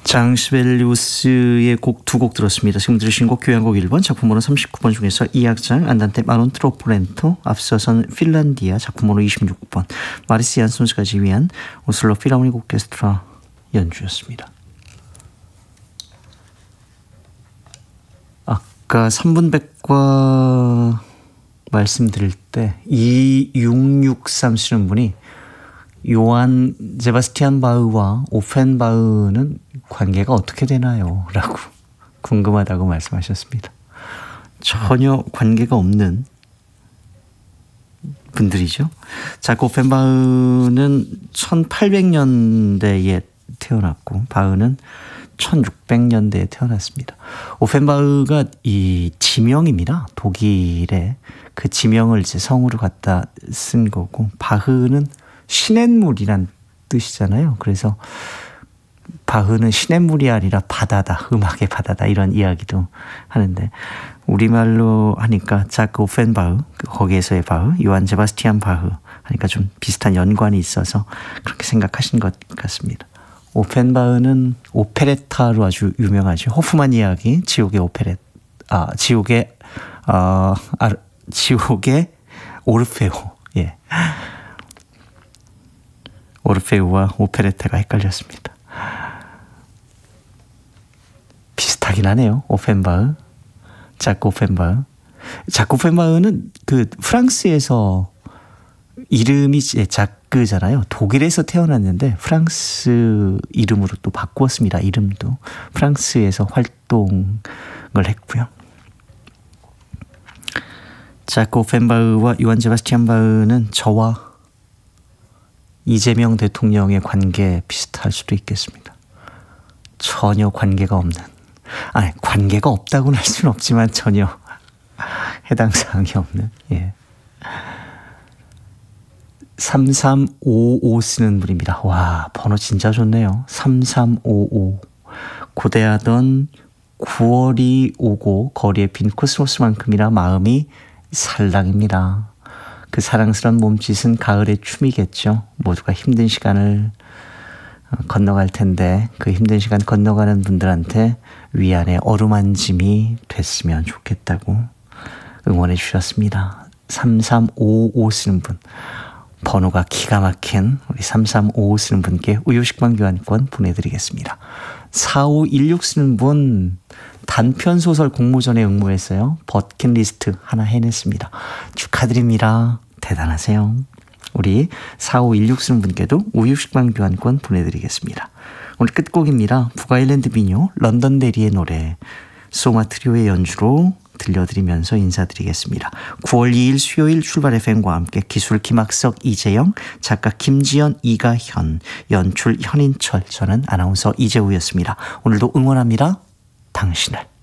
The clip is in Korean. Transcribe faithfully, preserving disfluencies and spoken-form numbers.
장 시벨리우스의 곡 두 곡 들었습니다. 지금 들으신 곡 교향곡 일 번, 작품번호 삼십구 번 중에서 이 악장 안단테 마론 트로폴렌토, 앞서선 핀란디아 작품번호 이십육 번 마리스 얀손스가 지휘한 오슬로 필하모닉 오케스트라 연주였습니다. 아까 삼 분 백과 말씀드릴 때 이육육삼 쓰는 분이 요한 세바스티안 바흐와 오펜바흐는 관계가 어떻게 되나요? 라고 궁금하다고 말씀하셨습니다. 전혀 관계가 없는 분들이죠. 자크 오펜바흐는 천팔백 년대에 태어났고 바흐는 천육백 년대에 태어났습니다. 오펜바흐가 이 지명입니다. 독일의 그 지명을 이제 성으로 갖다 쓴 거고, 바흐는 시냇물이란 뜻이잖아요. 그래서 바흐는 시냇물이 아니라 바다다, 음악의 바다다, 이런 이야기도 하는데, 우리말로 하니까 자크 오펜바흐, 거기에서의 바흐, 요한 세바스티안 바흐 하니까 좀 비슷한 연관이 있어서 그렇게 생각하신 것 같습니다. 오펜바흐는 오페레타로 아주 유명하죠. 호프만 이야기, 지옥의 오페레, 아 지옥의 아, 아 지옥의 오르페오, 예. 오르페우와 오페레타가 헷갈렸습니다. 비슷하긴 하네요. 오펜바흐, 자크 오펜바흐. 자크 오펜바흐는 그 프랑스에서 이름이 자크잖아요. 독일에서 태어났는데 프랑스 이름으로 또 바꾸었습니다. 이름도 프랑스에서 활동을 했고요. 자크 오펜바흐와 요한 세바스티안 바흐는 저와 이재명 대통령의 관계 비슷할 수도 있겠습니다. 전혀 관계가 없는, 아니 관계가 없다고는 할 수는 없지만 전혀 해당 사항이 없는, 예. 삼삼오오 쓰는 분입니다. 와, 번호 진짜 좋네요. 삼삼오오. 고대하던 구월이 오고 거리에 빈 코스모스만큼이나 마음이 살랑입니다. 그 사랑스러운 몸짓은 가을의 춤이겠죠. 모두가 힘든 시간을 건너갈 텐데 그 힘든 시간 건너가는 분들한테 위안의 어루만짐이 됐으면 좋겠다고 응원해 주셨습니다. 삼삼오오 쓰는 분, 번호가 기가 막힌 우리 삼삼오오 쓰는 분께 우유식빵 교환권 보내드리겠습니다. 사오일육 쓰는 분, 단편소설 공모전에 응모했어요. 버킷리스트 하나 해냈습니다. 축하드립니다. 대단하세요. 우리 사오일육 쓰는 분께도 우유식빵 교환권 보내드리겠습니다. 오늘 끝곡입니다. 북아일랜드 민요 런던 대리의 노래 소마 트리오의 연주로 들려드리면서 인사드리겠습니다. 구월 이일 수요일 출발 에프엠과 함께 기술 김학석, 이재영, 작가 김지연, 이가현, 연출 현인철, 저는 아나운서 이재우였습니다. 오늘도 응원합니다. 당신을.